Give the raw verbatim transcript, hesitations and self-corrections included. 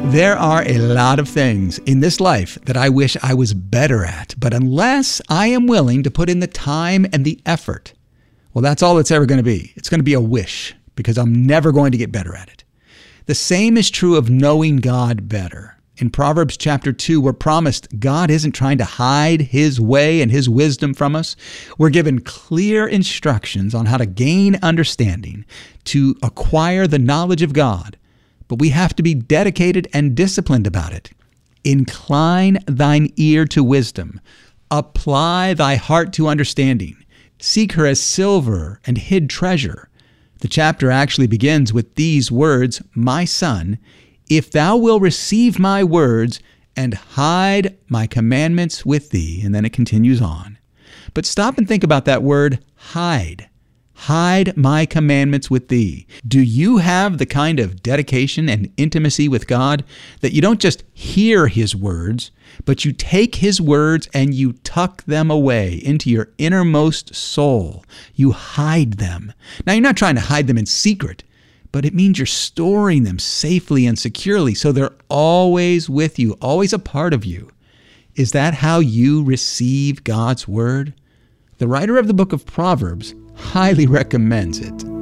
There are a lot of things in this life that I wish I was better at, but unless I am willing to put in the time and the effort, well, that's all it's ever going to be. It's going to be a wish because I'm never going to get better at it. The same is true of knowing God better. In Proverbs chapter two, we're promised God isn't trying to hide his way and his wisdom from us. We're given clear instructions on how to gain understanding, to acquire the knowledge of God. But we have to be dedicated and disciplined about it. Incline thine ear to wisdom. Apply thy heart to understanding. Seek her as silver and hid treasure. The chapter actually begins with these words, "My son, if thou wilt receive my words and hide my commandments with thee," and then it continues on. But stop and think about that word, hide. Hide my commandments with thee. Do you have the kind of dedication and intimacy with God that you don't just hear his words, but you take his words and you tuck them away into your innermost soul? You hide them. Now, you're not trying to hide them in secret, but it means you're storing them safely and securely so they're always with you, always a part of you. Is that how you receive God's word? The writer of the book of Proverbs highly recommends it.